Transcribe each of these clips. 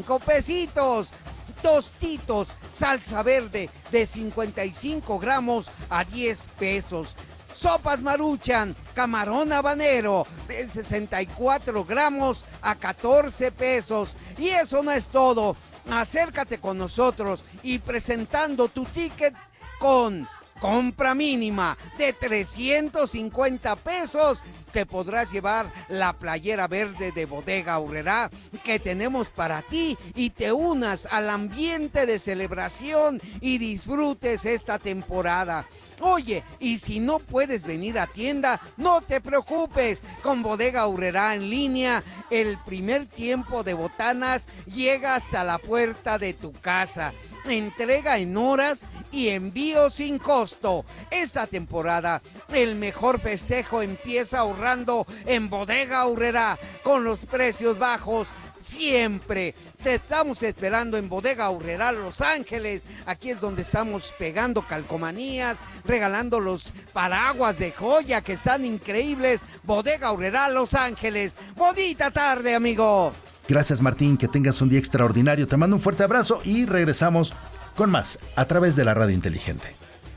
5 pesitos. Tostitos salsa verde de 55 gramos a 10 pesos. Sopas Maruchan, camarón habanero de 64 gramos a 14 pesos. Y eso no es todo. Acércate con nosotros y presentando tu ticket con compra mínima de 350 pesos, te podrás llevar la playera verde de Bodega Aurrerá que tenemos para ti y te unas al ambiente de celebración y disfrutes esta temporada. Oye, y si no puedes venir a tienda, no te preocupes. Con Bodega Aurrerá en línea, el primer tiempo de botanas llega hasta la puerta de tu casa. Entrega en horas y envío sin costo. Esta temporada, el mejor festejo empieza ahorrando en Bodega Aurrerá, con los precios bajos siempre. Te estamos esperando en Bodega Aurrerá Los Ángeles. Aquí es donde estamos pegando calcomanías, regalando los paraguas de joya que están increíbles. Bodega Aurrerá Los Ángeles. Bonita tarde, amigo. Gracias, Martín, que tengas un día extraordinario. Te mando un fuerte abrazo y regresamos con más a través de la Radio Inteligente.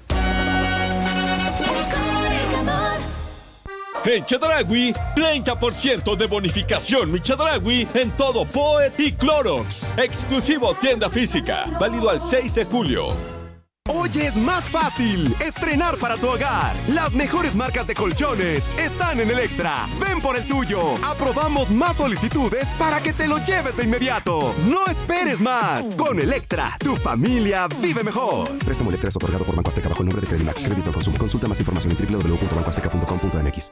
En Chedraui, 30% de bonificación Mi Chedraui en todo Poet y Clorox. Exclusivo tienda física, válido al 6 de julio. Hoy es más fácil estrenar para tu hogar. Las mejores marcas de colchones están en Electra. Ven por el tuyo. Aprobamos más solicitudes para que te lo lleves de inmediato. No esperes más. Con Electra, tu familia vive mejor. Préstamo Electra es otorgado por Banco Azteca bajo el nombre de Credimax. Crédito al consumo. Consulta más información en www.bancoazteca.com.mx.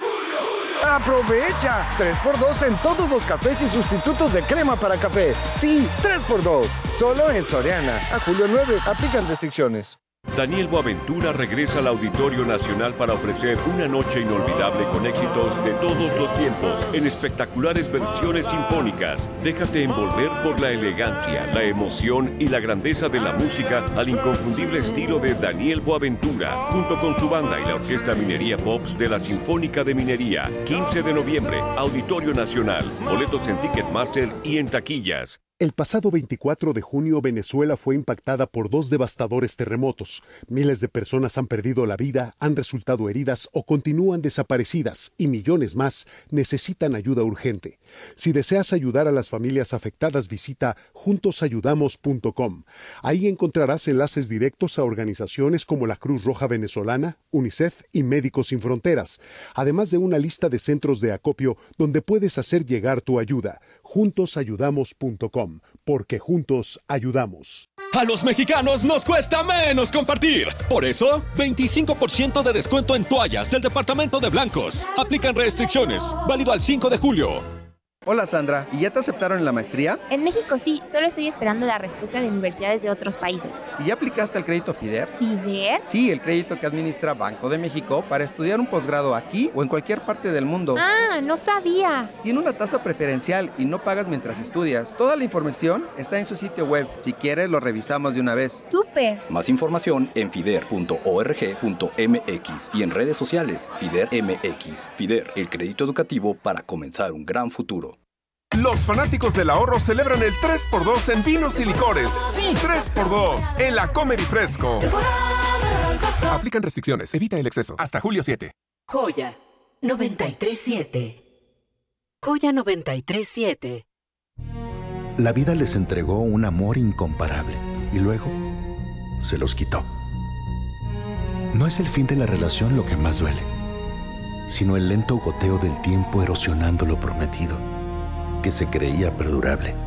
¡Aprovecha! 3x2 en todos los cafés y sustitutos de crema para café. Sí, 3x2. Solo en Soriana. A julio 9. Aplican restricciones. Daniel Boaventura regresa al Auditorio Nacional para ofrecer una noche inolvidable con éxitos de todos los tiempos en espectaculares versiones sinfónicas. Déjate envolver por la elegancia, la emoción y la grandeza de la música al inconfundible estilo de Daniel Boaventura, junto con su banda y la Orquesta Minería Pops de la Sinfónica de Minería. 15 de noviembre, Auditorio Nacional. Boletos en Ticketmaster y en taquillas. El pasado 24 de junio, Venezuela fue impactada por 2 devastadores terremotos. Miles de personas han perdido la vida, han resultado heridas o continúan desaparecidas y millones más necesitan ayuda urgente. Si deseas ayudar a las familias afectadas, visita juntosayudamos.com. Ahí encontrarás enlaces directos a organizaciones como la Cruz Roja Venezolana, UNICEF y Médicos Sin Fronteras, además de una lista de centros de acopio donde puedes hacer llegar tu ayuda. Juntosayudamos.com. Porque juntos ayudamos. A los mexicanos nos cuesta menos compartir. Por eso, 25% de descuento en toallas del Departamento de Blancos. Aplican restricciones. Válido al 5 de julio. Hola Sandra, ¿y ya te aceptaron en la maestría? En México sí, solo estoy esperando la respuesta de universidades de otros países. ¿Y ya aplicaste al crédito FIDER? ¿FIDER? Sí, el crédito que administra Banco de México para estudiar un posgrado aquí o en cualquier parte del mundo. Ah, no sabía. Tiene una tasa preferencial y no pagas mientras estudias. Toda la información está en su sitio web. Si quieres, lo revisamos de una vez. ¡Súper! Más información en fider.org.mx y en redes sociales FIDER MX. FIDER, el crédito educativo para comenzar un gran futuro. Los fanáticos del ahorro celebran el 3x2 en vinos y licores. Sí, 3x2 en la Comer y Fresco. Aplican restricciones. Evita el exceso. Hasta julio 7. Joya 93.7. Joya 93.7. La vida les entregó un amor incomparable y luego se los quitó. No es el fin de la relación lo que más duele, sino el lento goteo del tiempo erosionando lo prometido, que se creía perdurable.